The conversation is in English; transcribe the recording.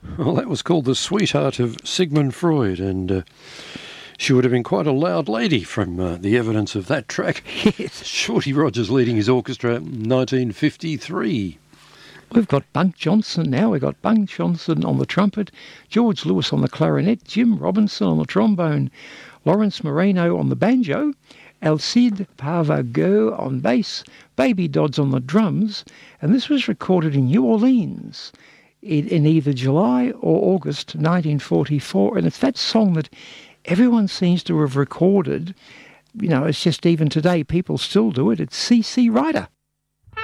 Well, that was called The Sweetheart of Sigmund Freud, and she would have been quite a loud lady from the evidence of that track. Yes. Shorty Rogers leading his orchestra, 1953. We've got Bunk Johnson now. We've got Bunk Johnson on the trumpet, George Lewis on the clarinet, Jim Robinson on the trombone, Lawrence Moreno on the banjo, Alcide Pavago on bass, Baby Dodds on the drums, and this was recorded in New Orleans in either July or August 1944, and it's that song that everyone seems to have recorded. You know, it's just even today people still do it. It's C.C. Ryder.